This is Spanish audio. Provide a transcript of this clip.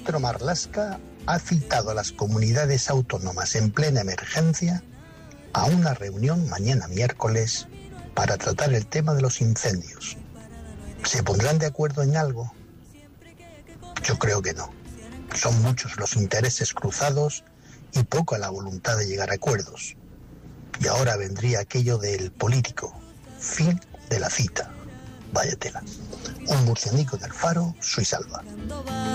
ministro Marlaska ha citado a las comunidades autónomas en plena emergencia a una reunión mañana miércoles para tratar el tema de los incendios. ¿Se pondrán de acuerdo en algo? Yo creo que no. Son muchos los intereses cruzados y poca la voluntad de llegar a acuerdos. Y ahora vendría aquello del político. Fin de la cita. Vaya tela. Un murcianico del Faro, soy Salva.